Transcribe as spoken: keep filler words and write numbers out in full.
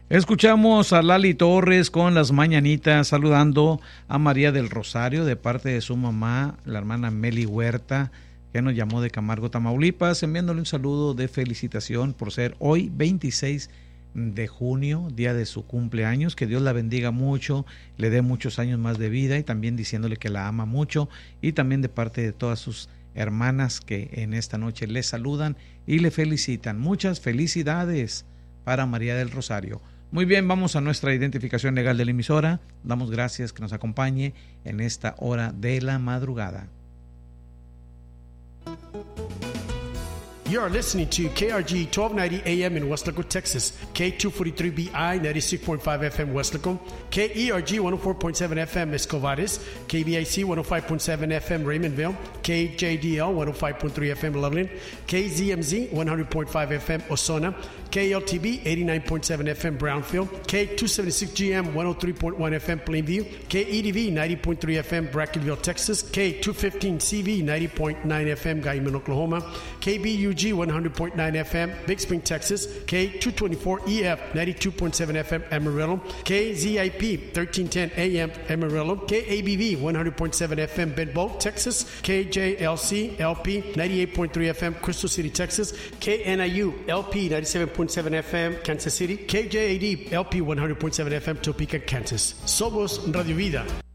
Escuchamos a Lali Torres con las mañanitas, saludando a María del Rosario de parte de su mamá, la hermana Meli Huerta, que nos llamó de Camargo, Tamaulipas, enviándole un saludo de felicitación por ser hoy veintiséis de junio, día de su cumpleaños. Que Dios la bendiga mucho, le dé muchos años más de vida, y también diciéndole que la ama mucho, y también de parte de todas sus hermanas que en esta noche le saludan y le felicitan. Muchas felicidades para María del Rosario. Muy bien, vamos a nuestra identificación legal de la emisora. Damos gracias que nos acompañe en esta hora de la madrugada. You are listening to K R G twelve ninety A M in Weslaco, Texas, K two forty-three B I ninety-six point five F M Weslaco, K E R G one oh four point seven F M Escovares, K B I C one oh five point seven F M Raymondville, K J D L one oh five point three F M Loveland, K Z M Z one hundred point five F M Osona, K L T B eighty-nine point seven F M Brownfield, K two seventy-six G M one oh three point one F M Plainview, K E D V ninety point three F M Brackenville, Texas, K two fifteen C V ninety point nine F M Guyman, Oklahoma, K B U G one hundred point nine F M Big Spring, Texas, K two twenty-four E F ninety-two point seven F M Amarillo, K Z I P thirteen ten A M Amarillo, K A B V one hundred point seven F M Bedboe, Texas, K J L C L P ninety-eight point three F M Crystal City, Texas, K N I U L P ninety-seven point seven F M Kansas City, K J A D L P one hundred point seven F M Topeka, Kansas. Somos Radio Vida.